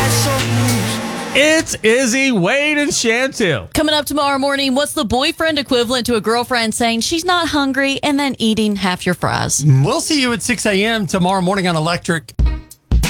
It's Izzy, Wade, and Chantil. Coming up tomorrow morning, what's the boyfriend equivalent to a girlfriend saying she's not hungry and then eating half your fries? We'll see you at 6 a.m. tomorrow morning on Electric.